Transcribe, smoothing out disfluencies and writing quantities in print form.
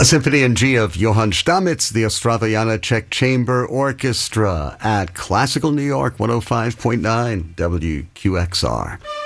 A Symphony in G of Johann Stamitz, the Ostravayana Czech Chamber Orchestra at Classical New York 105.9 WQXR.